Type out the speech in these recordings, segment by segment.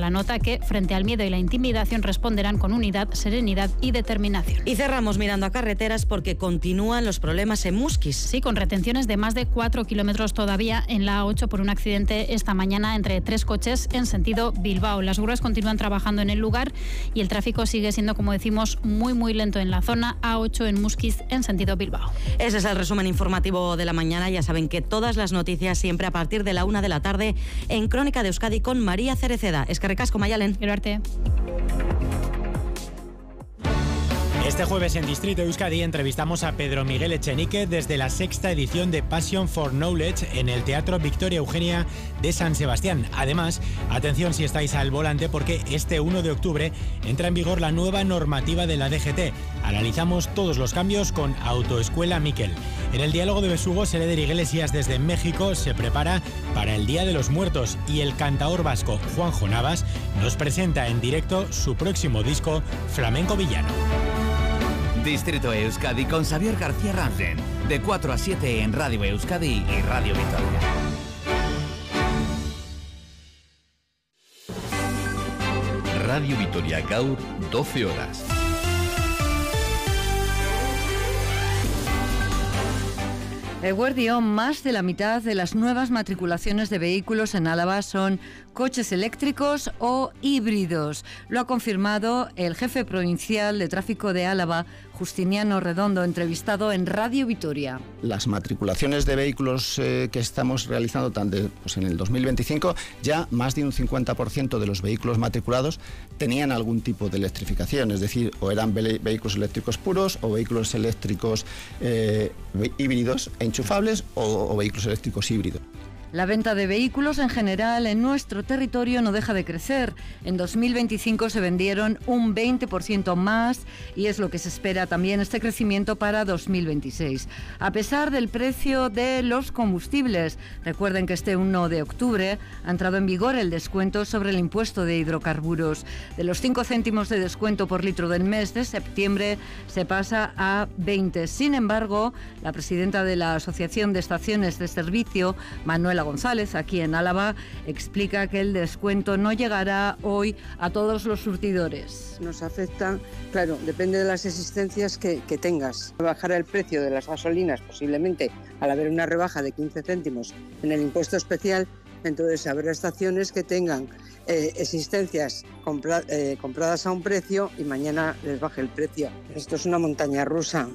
la nota que, frente al miedo y la intimidación, responderán con unidad, serenidad y determinación. Y cerramos mirando a carreteras porque continúan los problemas en Muskiz. Sí, con retenciones de más de 4 kilómetros todavía en la A8 por un accidente esta mañana entre 3 coches en sentido Bilbao. Las grúas continúan trabajando en el lugar y el tráfico sigue siendo, como decimos, muy lento en la zona A8 en Muskiz en sentido Bilbao. Ese es el resumen informativo de la mañana. Ya saben que todas las noticias siempre a partir de la 1 de la tarde en Crónica de Euskadi con María Cereceda. Eskerrik asko, Mayalen. Gero arte. Este jueves en Distrito Euskadi entrevistamos a Pedro Miguel Echenique desde la 6ª edición de Passion for Knowledge en el Teatro Victoria Eugenia de San Sebastián. Además, atención si estáis al volante porque este 1 de octubre entra en vigor la nueva normativa de la DGT. Analizamos todos los cambios con Autoescuela Miquel. En el diálogo de Besugo, Seleder Iglesias desde México se prepara para el Día de los Muertos y el cantaor vasco Juanjo Navas nos presenta en directo su próximo disco Flamenco Villano. Distrito Euskadi con Xavier García Rangen, de 4 a 7 en Radio Euskadi y Radio Vitoria. Radio Vitoria gaur, 12 horas. Eguerdión, más de la mitad de las nuevas matriculaciones de vehículos en Álava son coches eléctricos o híbridos. Lo ha confirmado el jefe provincial de tráfico de Álava, Justiniano Redondo, entrevistado en Radio Vitoria. Las matriculaciones de vehículos que estamos realizando en el 2025, ya más de un 50% de los vehículos matriculados tenían algún tipo de electrificación, es decir, o eran vehículos eléctricos puros o vehículos eléctricos híbridos e enchufables o vehículos eléctricos híbridos. La venta de vehículos en general en nuestro territorio no deja de crecer. En 2025 se vendieron un 20% más y es lo que se espera también este crecimiento para 2026. A pesar del precio de los combustibles, recuerden que este 1 de octubre ha entrado en vigor el descuento sobre el impuesto de hidrocarburos. De los 5 céntimos de descuento por litro del mes de septiembre se pasa a 20. Sin embargo, la presidenta de la Asociación de Estaciones de Servicio, Manuela González, aquí en Álava, explica que el descuento no llegará hoy a todos los surtidores. Nos afecta, claro, depende de las existencias que tengas. Bajará el precio de las gasolinas, posiblemente al haber una rebaja de 15 céntimos en el impuesto especial, entonces habrá estaciones que tengan existencias compradas a un precio y mañana les baje el precio. Esto es una montaña rusa.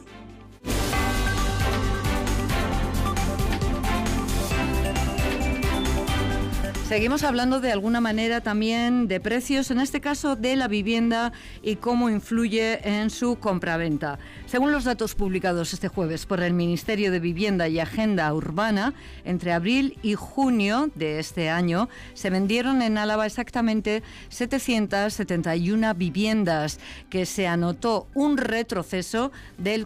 Seguimos hablando de alguna manera también de precios, en este caso de la vivienda y cómo influye en su compraventa. Según los datos publicados este jueves por el Ministerio de Vivienda y Agenda Urbana, entre abril y junio de este año se vendieron en Álava exactamente 771 viviendas, que se anotó un retroceso del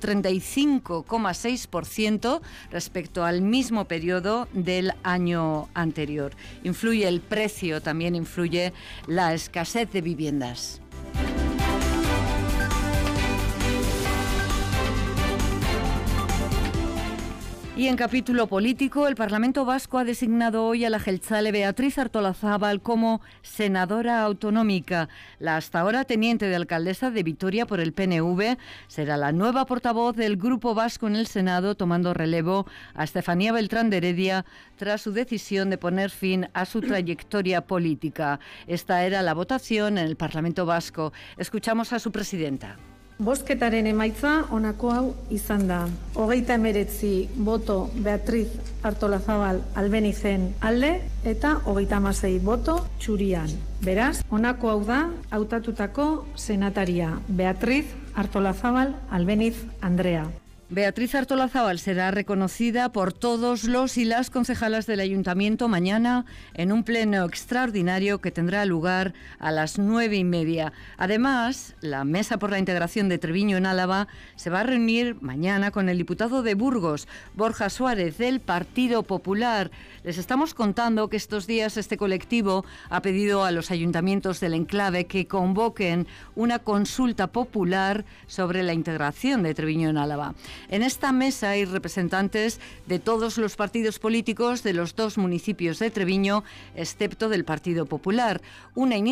35,6% respecto al mismo periodo del año anterior. Influye el precio, también influye la escasez de viviendas. Y en capítulo político, el Parlamento Vasco ha designado hoy a la jeltzale Beatriz Artolazábal como senadora autonómica. La hasta ahora teniente de alcaldesa de Vitoria por el PNV será la nueva portavoz del Grupo Vasco en el Senado, tomando relevo a Estefanía Beltrán de Heredia tras su decisión de poner fin a su trayectoria política. Esta era la votación en el Parlamento Vasco. Escuchamos a su presidenta. Bozketaren emaitza honako hau izan da. 39 boto Beatriz Artolazabal Albenizen alde eta 36 boto txurian. Beraz, honako hau da hautatutako senataria Beatriz Artolazabal Albeniz Andrea. Beatriz Artolazábal será reconocida por todos los y las concejalas del Ayuntamiento mañana en un pleno extraordinario que tendrá lugar a las 9:30. Además, la Mesa por la Integración de Treviño en Álava se va a reunir mañana con el diputado de Burgos, Borja Suárez, del Partido Popular. Les estamos contando que estos días este colectivo ha pedido a los ayuntamientos del enclave que convoquen una consulta popular sobre la integración de Treviño en Álava. En esta mesa hay representantes de todos los partidos políticos de los 2 municipios de Treviño, excepto del Partido Popular. Una